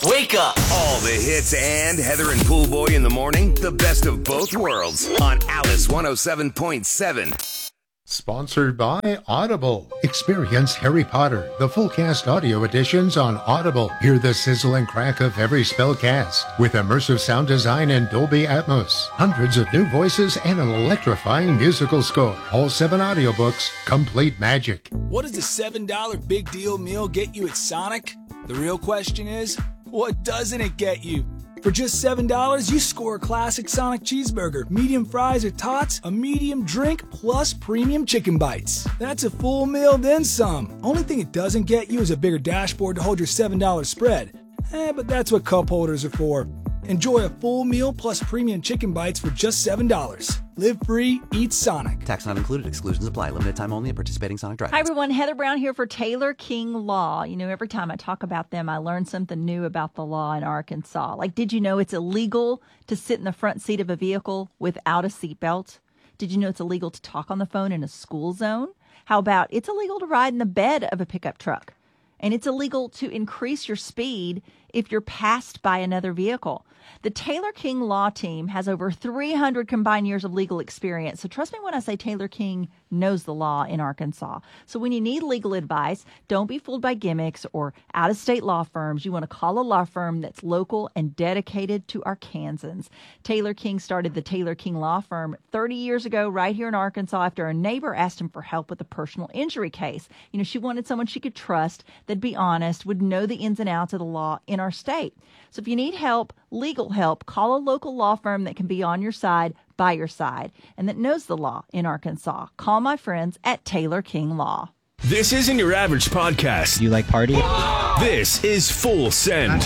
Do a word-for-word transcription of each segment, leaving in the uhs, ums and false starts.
Wake up! All the hits and Heather and Poolboy in the morning. The best of both worlds on Alice one oh seven point seven. Sponsored by Audible. Experience Harry Potter, the full cast audio editions on Audible. Hear the sizzle and crack of every spell cast with immersive sound design and Dolby Atmos. Hundreds of new voices and an electrifying musical score. All seven audiobooks, complete magic. What does the seven dollar big deal meal get you at Sonic? The real question is, what doesn't it get you? For just seven dollars, you score a classic Sonic cheeseburger, medium fries or tots, a medium drink, plus premium chicken bites. That's a full meal, then some. Only thing it doesn't get you is a bigger dashboard to hold your seven dollar spread. Eh, but that's what cup holders are for. Enjoy a full meal plus premium chicken bites for just seven dollars. Live free, eat Sonic. Tax not included. Exclusions apply. Limited time only at participating Sonic drive. Hi, everyone. Heather Brown here for Taylor King Law. You know, every time I talk about them, I learn something new about the law in Arkansas. Like, did you know it's illegal to sit in the front seat of a vehicle without a seatbelt? Did you know it's illegal to talk on the phone in a school zone? How about it's illegal to ride in the bed of a pickup truck? And it's illegal to increase your speed if you're passed by another vehicle. The Taylor King Law Team has over three hundred combined years of legal experience. So trust me when I say Taylor King knows the law in Arkansas. So when you need legal advice, don't be fooled by gimmicks or out-of-state law firms. You want to call a law firm that's local and dedicated to Arkansans. Taylor King started the Taylor King Law Firm thirty years ago right here in Arkansas after a neighbor asked him for help with a personal injury case. You know, she wanted someone she could trust, that'd be honest, would know the ins and outs of the law in our state. So if you need help, legal help, call a local law firm that can be on your side, by your side, and that knows the law in Arkansas. Call my friends at Taylor King Law. This isn't your average podcast. You like party? This is Full Send.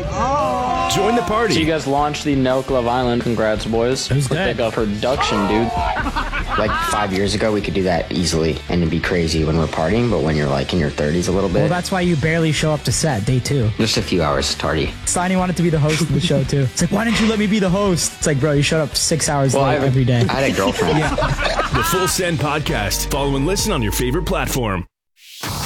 Oh. Join the party. So you guys launched the Nelk Love Island. Congrats, boys. Who's Look that? like a production, dude. Like five years ago, we could do that easily and it'd be crazy when we're partying, but when you're like in your thirties a little bit. Well, that's why you barely show up to set, day two. Just a few hours tardy. Steiny wanted to be the host of the show, too. It's like, why didn't you let me be the host? It's like, bro, you showed up six hours well, late I, every day. I had a girlfriend. Yeah. The Full Send podcast. Follow and listen on your favorite platform.